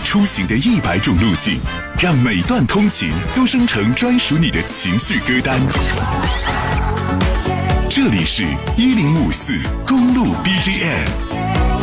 出行的100种路径，让每段通勤都生成专属你的情绪歌单。这里是1054公路 BGM。